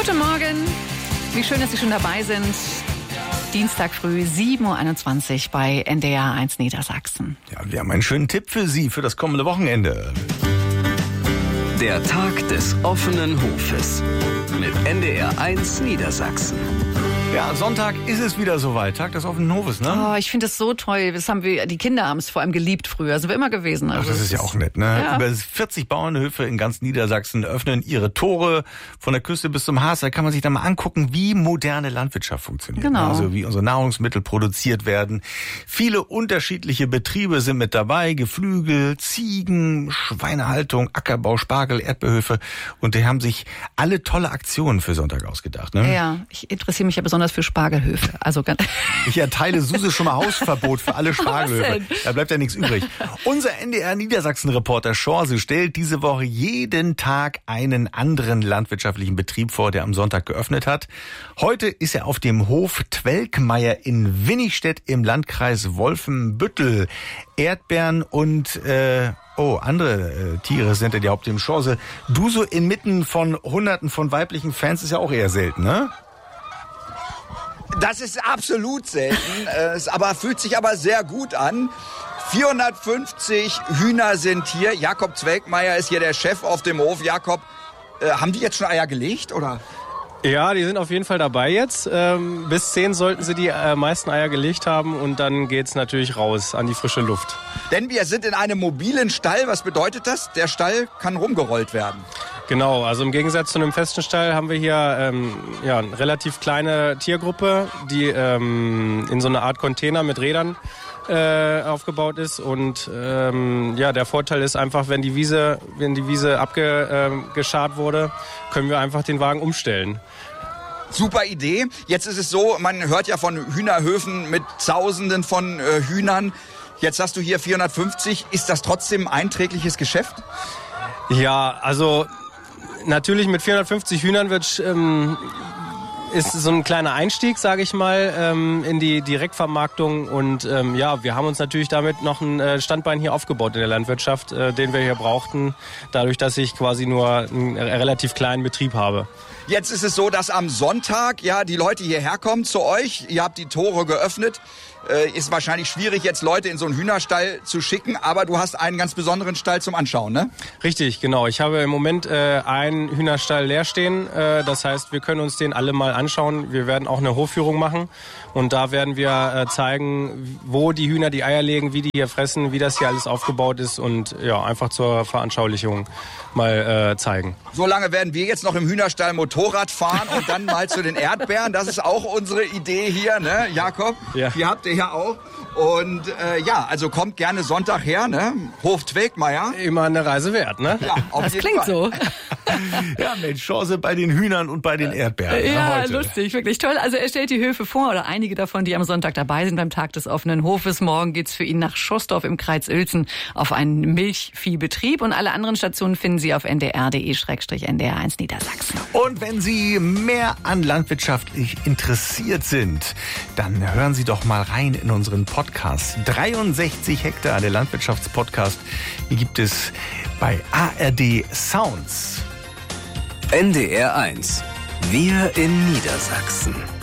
Guten Morgen. Wie schön, dass Sie schon dabei sind. Dienstag früh 7.21 Uhr bei NDR 1 Niedersachsen. Ja, wir haben einen schönen Tipp für Sie für das kommende Wochenende. Der Tag des offenen Hofes mit NDR 1 Niedersachsen. Ja, Sonntag ist es wieder soweit. Tag des offenen Hofes, ne? Oh, ich finde es so toll. Die Kinder haben es vor allem geliebt früher. Sind wir immer gewesen. Also das ist ja auch nett, ne? Ja. Über 40 Bauernhöfe in ganz Niedersachsen öffnen ihre Tore von der Küste bis zum Harz. Da kann man sich dann mal angucken, wie moderne Landwirtschaft funktioniert. Genau. Also wie unsere Nahrungsmittel produziert werden. Viele unterschiedliche Betriebe sind mit dabei. Geflügel, Ziegen, Schweinehaltung, Ackerbau, Spargel, Erdbeerhöfe. Und die haben sich alle tolle Aktionen für Sonntag ausgedacht, ne? Ja, ich interessiere mich ja besonders für Spargelhöfe. Also Ich erteile Suse schon mal Hausverbot für alle Spargelhöfe. denn? Da bleibt ja nichts übrig. Unser NDR Niedersachsen-Reporter Schorse stellt diese Woche jeden Tag einen anderen landwirtschaftlichen Betrieb vor, der am Sonntag geöffnet hat. Heute ist er auf dem Hof Twelkmeier in Winnigstedt im Landkreis Wolfenbüttel. Erdbeeren und andere Tiere sind ja die Hauptthemen. Schorse, du so inmitten von Hunderten von weiblichen Fans ist ja auch eher selten, ne? Das ist absolut selten, fühlt sich aber sehr gut an. 450 Hühner sind hier. Jakob Twelkmeier ist hier der Chef auf dem Hof. Jakob, haben die jetzt schon Eier gelegt, oder? Ja, die sind auf jeden Fall dabei jetzt. Bis 10 sollten sie die meisten Eier gelegt haben und dann geht's natürlich raus an die frische Luft. Denn wir sind in einem mobilen Stall. Was bedeutet das? Der Stall kann rumgerollt werden. Genau, also im Gegensatz zu einem festen Stall haben wir hier eine relativ kleine Tiergruppe, die in so einer Art Container mit Rädern aufgebaut ist. Und der Vorteil ist einfach, wenn die Wiese abgeschart wurde, können wir einfach den Wagen umstellen. Super Idee. Jetzt ist es so, man hört ja von Hühnerhöfen mit Tausenden von Hühnern. Jetzt hast du hier 450. Ist das trotzdem ein einträgliches Geschäft? Ja, also natürlich mit 450 Hühnern ist so ein kleiner Einstieg, sage ich mal, in die Direktvermarktung. Und wir haben uns natürlich damit noch ein Standbein hier aufgebaut in der Landwirtschaft, den wir hier brauchten, dadurch, dass ich quasi nur einen relativ kleinen Betrieb habe. Jetzt ist es so, dass am Sonntag die Leute hierher kommen zu euch. Ihr habt die Tore geöffnet. Ist wahrscheinlich schwierig, jetzt Leute in so einen Hühnerstall zu schicken, aber du hast einen ganz besonderen Stall zum Anschauen, ne? Richtig, genau. Ich habe im Moment einen Hühnerstall leer stehen. Das heißt, wir können uns den alle mal anschauen. Wir werden auch eine Hofführung machen und da werden wir zeigen, wo die Hühner die Eier legen, wie die hier fressen, wie das hier alles aufgebaut ist und einfach zur Veranschaulichung mal zeigen. So lange werden wir jetzt noch im Hühnerstall Motorrad fahren und dann mal zu den Erdbeeren. Das ist auch unsere Idee hier, ne, Jakob? Ja. Die habt ihr ja auch. Und also kommt gerne Sonntag her, ne? Hof Twelkmeier. Immer eine Reise wert, ne? Ja, auf das jeden klingt Fall. so. Ja, Mensch, Chance bei den Hühnern und bei den Erdbeeren. Ja, heute. lustig, wirklich toll. Also er stellt die Höfe vor, oder einige davon, die am Sonntag dabei sind beim Tag des offenen Hofes. Morgen geht's für ihn nach Schoßdorf im Kreis Uelzen auf einen Milchviehbetrieb. Und alle anderen Stationen finden Sie auf ndr.de/ndr1 Niedersachsen. Und wenn Sie mehr an landwirtschaftlich interessiert sind, dann hören Sie doch mal rein in unseren Podcast. 63 Hektar, der Landwirtschaftspodcast. Hier gibt es bei ARD Sounds. NDR 1. Wir in Niedersachsen.